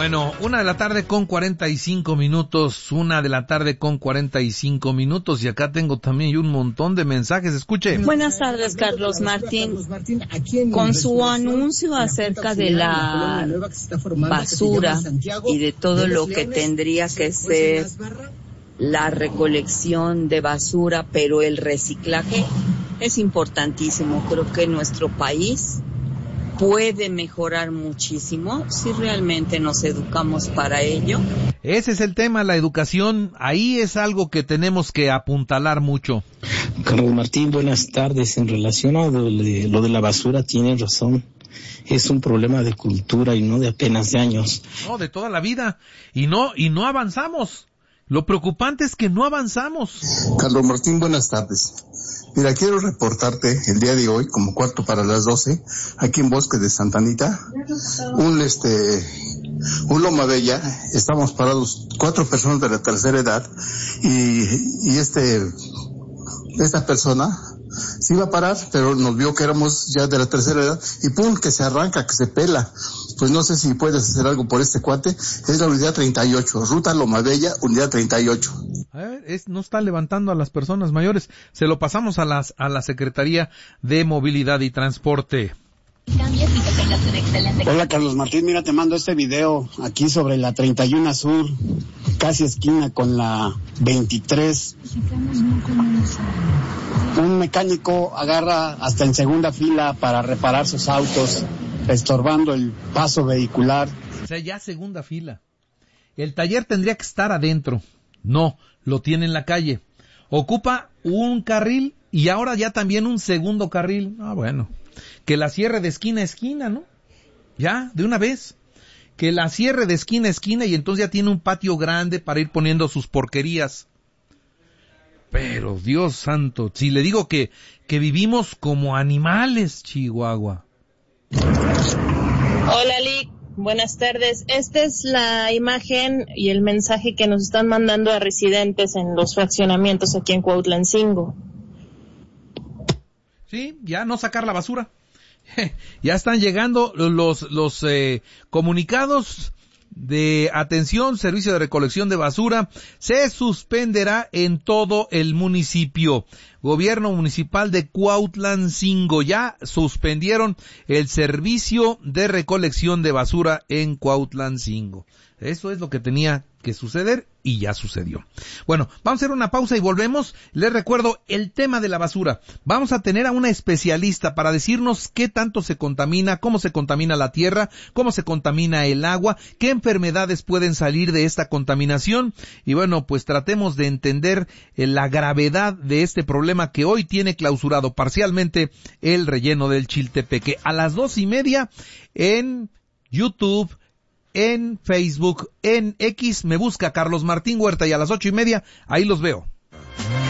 Bueno, 1:45 1:45 y acá tengo también un montón de mensajes. Escuche. Buenas tardes, Carlos Martín. Con su anuncio acerca de la basura y de todo lo que tendría que ser la recolección de basura, pero el reciclaje es importantísimo. Creo que nuestro país puede mejorar muchísimo si realmente nos educamos para ello. Ese es el tema, la educación. Ahí es algo que tenemos que apuntalar mucho. Carlos Martín, buenas tardes. En relación a lo de la basura, tiene razón. Es un problema de cultura y no de apenas de años. No, de toda la vida. Y no avanzamos. Lo preocupante es que no avanzamos. Carlos Martín, buenas tardes. Mira, quiero reportarte el día de hoy, como 12:15, aquí en Bosque de Santa Anita, un Loma Bella, estamos parados 4 personas de la tercera edad, y esta persona se iba a parar, pero nos vio que éramos ya de la tercera edad, y pum, que se arranca, que se pela. Pues no sé si puedes hacer algo por este cuate. Es la unidad 38, Ruta Loma Bella, unidad 38. A ver, no está levantando a las personas mayores. Se lo pasamos a la Secretaría de Movilidad y Transporte. Hola, Carlos Martín, mira, te mando este video aquí sobre la 31 Sur, casi esquina con la 23. Un mecánico agarra hasta en segunda fila para reparar sus autos, estorbando el paso vehicular. O sea, ya segunda fila. El taller tendría que estar adentro. No, lo tiene en la calle. Ocupa un carril y ahora ya también un segundo carril. Ah, bueno. Que la cierre de esquina a esquina, ¿no? Ya, de una vez. Que la cierre de esquina a esquina y entonces ya tiene un patio grande para ir poniendo sus porquerías. Pero, Dios santo, si le digo que vivimos como animales, Chihuahua. Hola, Lick. Buenas tardes. Esta es la imagen y el mensaje que nos están mandando a residentes en los fraccionamientos aquí en Cuautlancingo. Sí, ya no sacar la basura. Ya están llegando los comunicados de atención, servicio de recolección de basura. Se suspenderá en todo el municipio. Gobierno municipal de Cuautlancingo ya suspendieron el servicio de recolección de basura en Cuautlancingo. Eso es lo que tenía que suceder y ya sucedió. Bueno, vamos a hacer una pausa y volvemos. Les recuerdo el tema de la basura. Vamos a tener a una especialista para decirnos qué tanto se contamina, cómo se contamina la tierra, cómo se contamina el agua, qué enfermedades pueden salir de esta contaminación. Y bueno, pues tratemos de entender la gravedad de este problema que hoy tiene clausurado parcialmente el relleno del Chiltepeque. A las 2:30 en YouTube, en Facebook, en X, me busca Carlos Martín Huerta y a las 8:30 ahí los veo.